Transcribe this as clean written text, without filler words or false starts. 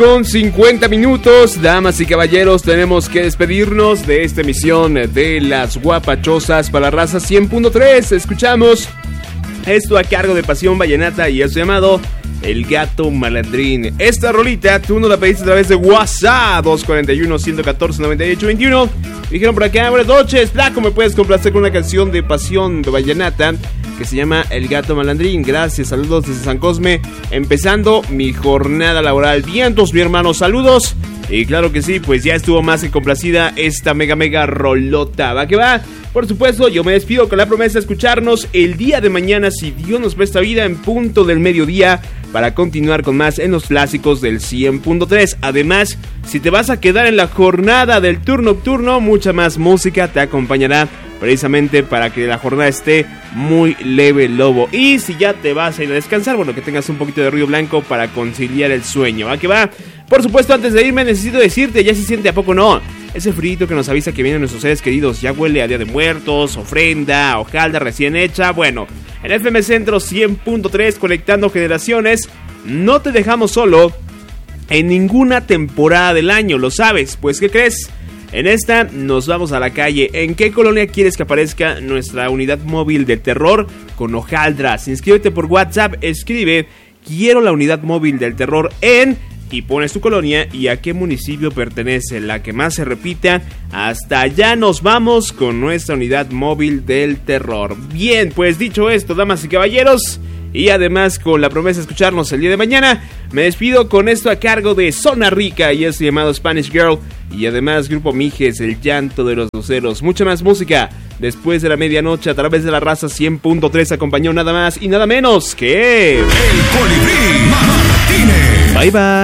Con 50 minutos, damas y caballeros, tenemos que despedirnos de esta emisión de Las Guapachosas para la Raza 100.3. Escuchamos esto a cargo de Pasión Vallenata y es llamado El Gato Malandrín. Esta rolita tú nos la pediste a través de WhatsApp 241-114-9821. Dijeron por acá: buenas noches, Flaco, ¿me puedes complacer con una canción de Pasión Vallenata que se llama El Gato Malandrín? Gracias, saludos desde San Cosme, empezando mi jornada laboral. Vientos, mi hermano, saludos. Y claro que sí, pues ya estuvo más que complacida esta mega rolota. Va que va. Por supuesto, yo me despido con la promesa de escucharnos el día de mañana, si Dios nos presta vida, en punto del mediodía, para continuar con más en los clásicos del 100.3. Además, si te vas a quedar en la jornada del tour nocturno, mucha más música te acompañará, precisamente para que la jornada esté muy leve, lobo. Y si ya te vas a ir a descansar, bueno, que tengas un poquito de ruido blanco para conciliar el sueño. ¿Va que va? Por supuesto, antes de irme necesito decirte, ya se siente a poco no, ese frío que nos avisa que vienen nuestros seres queridos, ya huele a Día de Muertos, ofrenda, hojaldra recién hecha. Bueno, en FM Centro 100.3, conectando generaciones, no te dejamos solo en ninguna temporada del año, lo sabes. Pues, ¿qué crees? En esta nos vamos a la calle. ¿En qué colonia quieres que aparezca nuestra unidad móvil de terror con hojaldras? Inscríbete por WhatsApp, escribe quiero la unidad móvil del terror en, y pones tu colonia y a qué municipio pertenece, la que más se repita. Hasta allá nos vamos con nuestra unidad móvil del terror. Bien, pues dicho esto, damas y caballeros, y además con la promesa de escucharnos el día de mañana, me despido con esto a cargo de Zona Rica y este llamado Spanish Girl. Y además Grupo Mijes, El Llanto de los Luceros. Mucha más música después de la medianoche a través de la Raza 100.3. Acompañó nada más y nada menos que El Colibrí Martínez. Bye bye.